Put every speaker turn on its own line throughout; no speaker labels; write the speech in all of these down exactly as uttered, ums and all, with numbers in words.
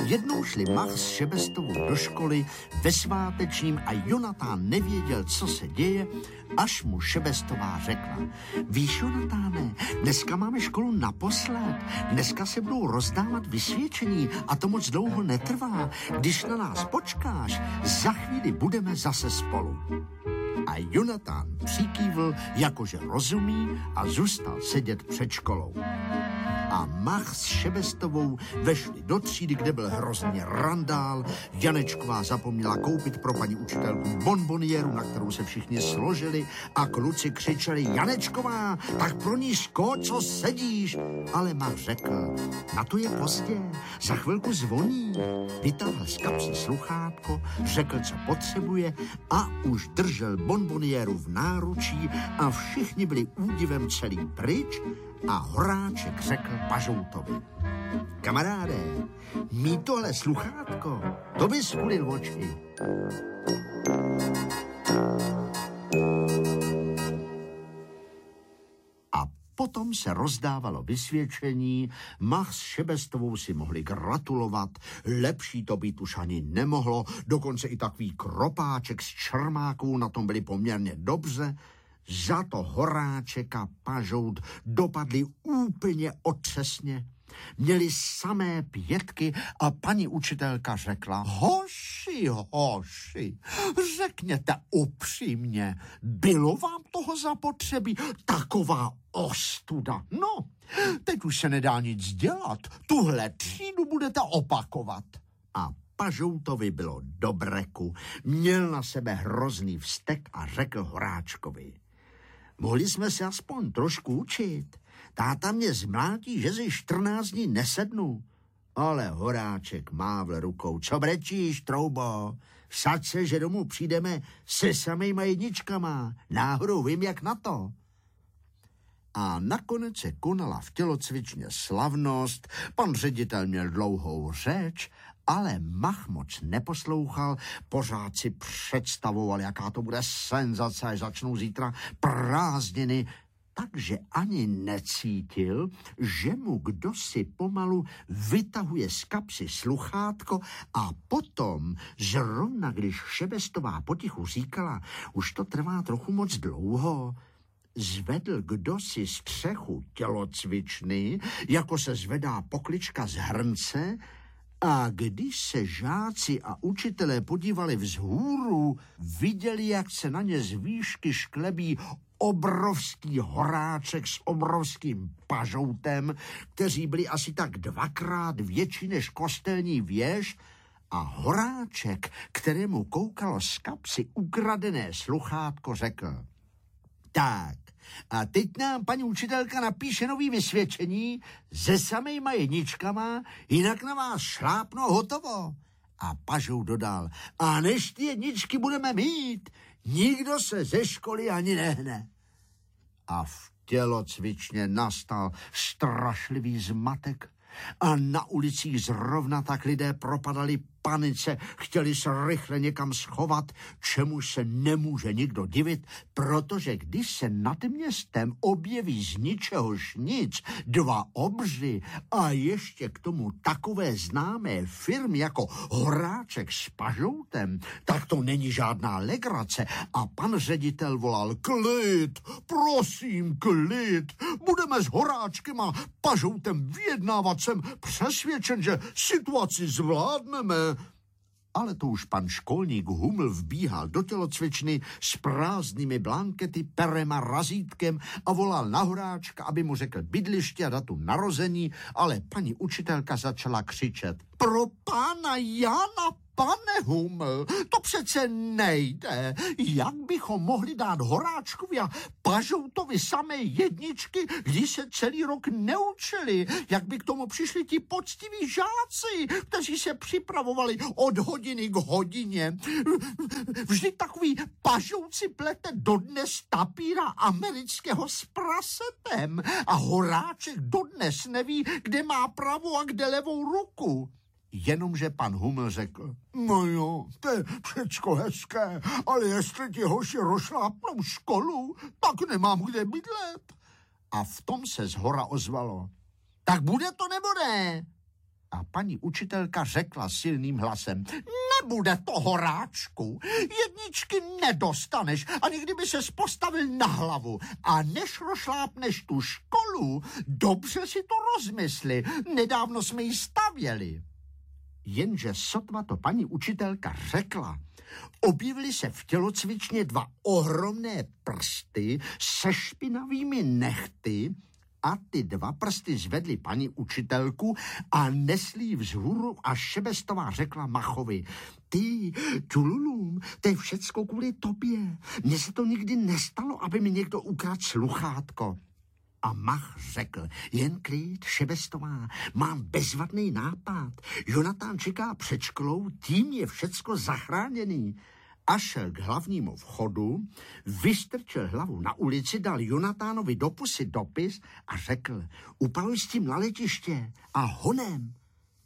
Jednou šli Mach s Šebestovou do školy ve svátečním a Jonatán nevěděl, co se děje, až mu Šebestová řekla: víš, Jonatáne, dneska máme školu naposled. Dneska se budou rozdávat vysvědčení a to moc dlouho netrvá. Když na nás počkáš, za chvíli budeme zase spolu. A Jonatán přikývl, jakože rozumí, a zůstal sedět před školou. A Mach s Šebestovou vešli do třídy, kde byl hrozně randál. Janečková zapomněla koupit pro paní učitelku bonboniéru, na kterou se všichni složili, a kluci křičeli: Janečková, tak pro ní ško, co sedíš? Ale Mach řekl: na to je pozdě, za chvilku zvoní. Vytáhl z kapsy sluchátko, řekl, co potřebuje, a už držel bonboniéru v náručí a všichni byli údivem celý pryč. A Horáček řekl Pažoutovi: kamaráde, mít tohle sluchátko, to by skulil oči. A potom se rozdávalo vysvědčení, Mach s Šebestovou si mohli gratulovat, lepší to být už ani nemohlo, dokonce i takový Kropáček s Čermákou na tom byli poměrně dobře. Za to Horáček a Pažout dopadli úplně otřesně. Měli samé pětky a paní učitelka řekla: hoši, hoši, řekněte upřímně, bylo vám toho zapotřebí? Taková ostuda. No, teď už se nedá nic dělat, tuhle třídu budete opakovat. A Pažoutovi bylo do breku, měl na sebe hrozný vztek a řekl Horáčkovi: mohli jsme se aspoň trošku učit. Táta mě zmlátí, že si čtrnáct dní nesednu. Ale Horáček mávl rukou: co brečíš, troubo? Vsaď se, že domů přijdeme se samejma jedničkama. Náhodou vím, jak na to. A nakonec se konala v tělocvičně slavnost, pan ředitel měl dlouhou řeč, ale Mach moc neposlouchal, pořád si představoval, jaká to bude senzace, až začnou zítra prázdniny, takže ani necítil, že mu kdosi pomalu vytahuje z kapsy sluchátko a potom, zrovna když Šebestová potichu říkala: už to trvá trochu moc dlouho, zvedl kdosi střechu tělocvičny, jako se zvedá poklička z hrnce, a když se žáci a učitelé podívali vzhůru, viděli, jak se na ně z výšky šklebí obrovský Horáček s obrovským Pažoutem, kteří byli asi tak dvakrát větší než kostelní věž, a Horáček, kterému koukalo z kapsy ukradené sluchátko, řekl: tak, a teď nám paní učitelka napíše nový vysvědčení se samejma jedničkama, jinak na vás šlápnou, hotovo. A Pažout dodal: a než ty jedničky budeme mít, nikdo se ze školy ani nehne. A v tělocvičně nastal strašlivý zmatek a na ulicích zrovna tak lidé propadali panice, chtěli se rychle někam schovat, čemuž se nemůže nikdo divit, protože když se nad městem objeví z ničehož nic dva obři a ještě k tomu takové známé firmy jako Horáček s Pažoutem, tak to není žádná legrace. A pan ředitel volal: klid, prosím, klid, budeme s Horáčkem a Pažoutem vyjednávat, jsem přesvědčen, že situaci zvládneme. Ale to už pan školník Huml vbíhal do tělocvičny s prázdnými blankety, perem a razítkem a volal na Horáčka, aby mu řekl bydliště a datum narození, ale paní učitelka začala křičet: pro pána Jana, pane Huml, to přece nejde. Jak bychom mohli dát Horáčkovi a Pažoutovi samé jedničky, když se celý rok neučili? Jak by k tomu přišli ti poctiví žáci, kteří se připravovali od hodiny k hodině? Vždyť takový Pažout si plete dodnes tapíra amerického s prasetem a Horáček dodnes neví, kde má pravou a kde levou ruku. Jenomže pan Huml řekl: no jo, to je všecko hezké, ale jestli ti hoši rozšlápnou školu, tak nemám kde bydlet. A v tom se zhora ozvalo: tak bude to nebo ne? A paní učitelka řekla silným hlasem: nebude to, Horáčku, jedničky nedostaneš, ani kdyby ses postavil na hlavu. A než rošlápneš tu školu, dobře si to rozmysli, nedávno jsme ji stavěli. Jenže sotva to paní učitelka řekla, objevily se v tělocvičně dva ohromné prsty se špinavými nehty a ty dva prsty zvedly paní učitelku a nesli ji vzhůru a Šebestová řekla Machovi: ty, Čululum, to je všecko kvůli tobě. Mně se to nikdy nestalo, aby mi někdo ukradl sluchátko. A Mach řekl: jen klid, Šebestová, mám bezvadný nápad. Jonatán čeká před školou, tím je všecko zachráněný. A šel k hlavnímu vchodu, vystrčil hlavu na ulici, dal Jonatánovi do pusy dopis a řekl: upaluj s tím na letiště a honem.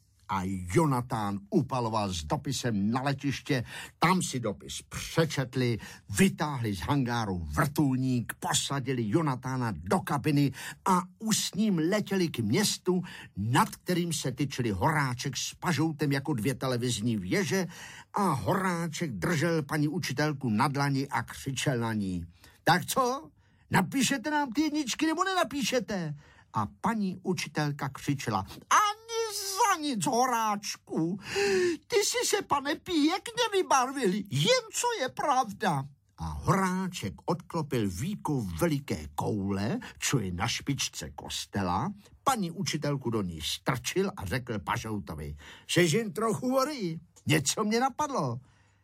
A Jonatán upaloval s dopisem na letiště, tam si dopis přečetli, vytáhli z hangáru vrtulník, posadili Jonatána do kabiny a už s ním letěli k městu, nad kterým se tyčili Horáček s Pažoutem jako dvě televizní věže a Horáček držel paní učitelku na dlani a křičel na ní: tak co? Napíšete nám ty jedničky nebo nenapíšete? A paní učitelka křičela: ani za nic, Horáčku, ty si se, pane, pěkně vybarvil, jen co je pravda. A Horáček odklopil víko veliké koule, co je na špičce kostela, paní učitelku do ní strčil a řekl Pažoutovi: seš jen trochu hory, něco mě napadlo.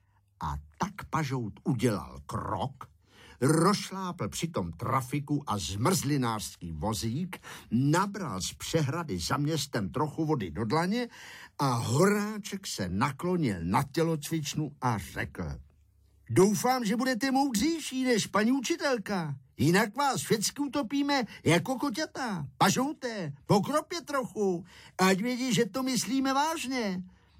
A tak Pažout udělal krok, rozšlápl přitom trafiku a zmrzlinářský vozík, nabral z přehrady za městem trochu vody do dlaně a Horáček se naklonil na tělocvičnu a řekl: doufám, že budete moudřejší než paní učitelka, jinak vás všecky utopíme jako koťata. Pažouté, pokropě trochu, ať vědí, že to myslíme vážně.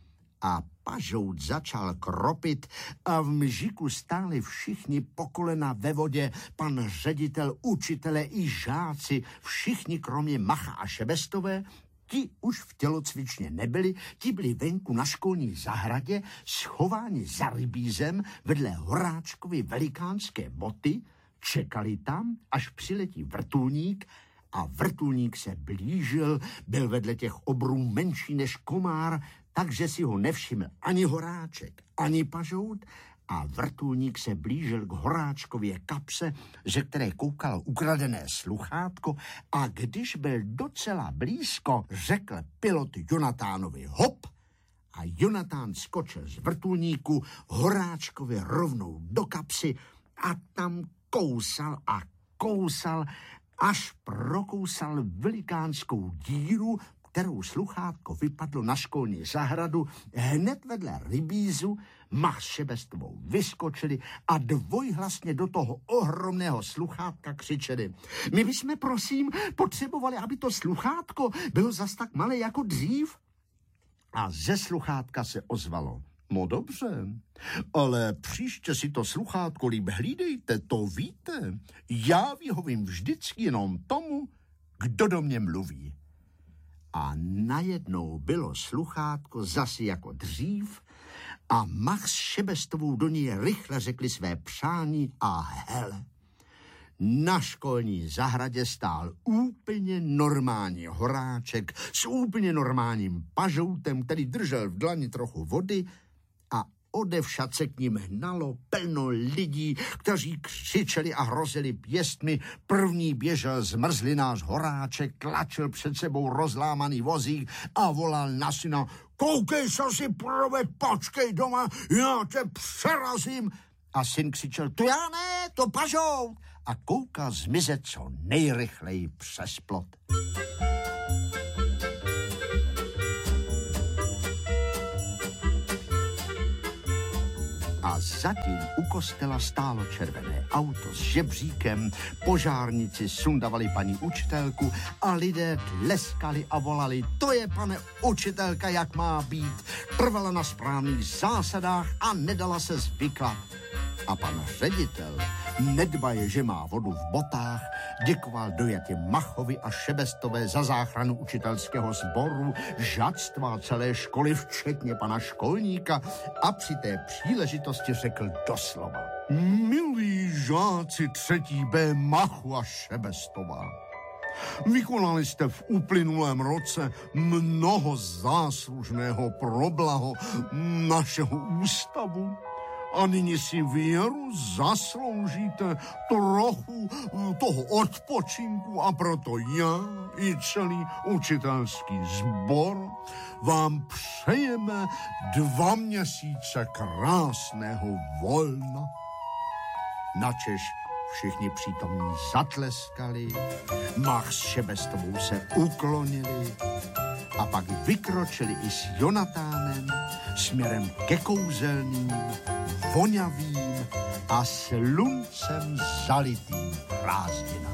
A Pažout začal kropit a v mžiku stáli všichni po kolena ve vodě, pan ředitel, učitele i žáci, všichni kromě Macha a Šebestové. Ti už v tělocvičně nebyli, ti byli venku na školní zahradě, schováni za rybízem vedle Horáčkovy velikánské boty, čekali tam, až přiletí vrtulník. A vrtulník se blížil, byl vedle těch obrů menší než komár, takže si ho nevšiml ani Horáček, ani Pažout a vrtulník se blížil k Horáčkově kapse, ze které koukalo ukradené sluchátko a když byl docela blízko, řekl pilot Jonatánovi hop a Jonatán skočil z vrtulníku Horáčkovi rovnou do kapsy a tam kousal a kousal, až prokousal velikánskou díru, kterou sluchátko vypadlo na školní zahradu, hned vedle rybízu. Mach s Šebestovou vyskočili a dvojhlasně do toho ohromného sluchátka křičeli: my bychom, prosím, potřebovali, aby to sluchátko bylo zas tak malé jako dřív. A ze sluchátka se ozvalo: no dobře, ale příště si to sluchátko líp hlídejte, to víte. Já vyhovím vždycky jenom tomu, kdo do mě mluví. A najednou bylo sluchátko zasi jako dřív a Mach s Šebestovou do ní rychle řekli své přání a hele. Na školní zahradě stál úplně normální Horáček s úplně normálním Pažoutem, který držel v dlani trochu vody a odevšad se k ním hnalo plno lidí, kteří křičeli a hrozili pěstmi. První běžel zmrzlinář Horáček, tlačil před sebou rozlámaný vozík a volal na syna: koukej, co si proved, počkej doma, já tě přerazím. A syn křičel: to já ne, to Pažout. A koukal zmizet co nejrychleji přes plot. A zatím u kostela stálo červené auto s žebříkem, požárníci sundavali paní učitelku a lidé tleskali a volali: to je, pane učitelka, jak má být. Trvala na správných zásadách a nedala se zvyklat. A pan ředitel, nedbaje, že má vodu v botách, děkoval dojatě Machovi a Šebestové za záchranu učitelského sboru, žáctva celé školy, včetně pana školníka, a při té příležitosti řekl doslova: milí žáci třetí B Machu a Šebestová, vykonali jste v uplynulém roce mnoho záslužného pro blaho našeho ústavu a nyní si věru zasloužíte trochu toho odpočinku, a proto já i celý učitelský sbor vám přejeme dva měsíce krásného volna. Načež všichni přítomní zatleskali, Mach s Šebestovou se uklonili a pak vykročili i s Jonatánem směrem ke kouzelným, vonavým a sluncem zalitým prázdninám.